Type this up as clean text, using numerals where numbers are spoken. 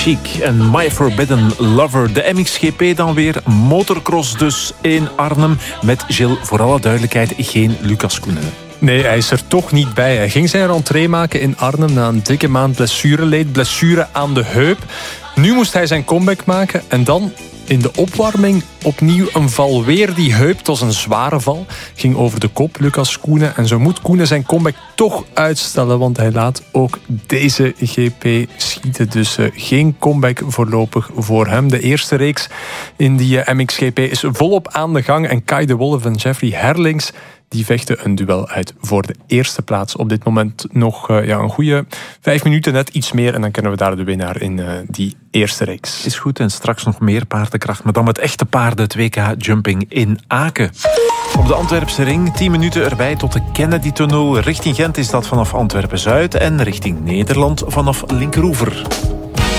Chic en My Forbidden Lover. De MXGP dan weer, motocross dus in Arnhem. Met Gilles, voor alle duidelijkheid, geen Lucas Koenen. Nee, hij is er toch niet bij. Hij ging zijn rentree maken in Arnhem na een dikke maand blessureleed. Blessure aan de heup. Nu moest hij zijn comeback maken en dan in de opwarming opnieuw een val. Weer die heup, het was een zware val. Ging over de kop, Lucas Koenen. En zo moet Koenen zijn comeback toch uitstellen, want hij laat ook deze GP schieten. Dus geen comeback voorlopig voor hem. De eerste reeks in die MXGP is volop aan de gang. En Kai de Wolf en Jeffrey Herlings die vechten een duel uit voor de eerste plaats. Op dit moment nog een goede 5 minuten, net iets meer. En dan kennen we daar de winnaar in die eerste reeks. Is goed, en straks nog meer paardenkracht. Maar dan met echte paarden, het WK Jumping in Aken. Op de Antwerpse ring, 10 minuten erbij tot de Kennedy-tunnel. Richting Gent is dat vanaf Antwerpen-Zuid en richting Nederland vanaf Linkeroever.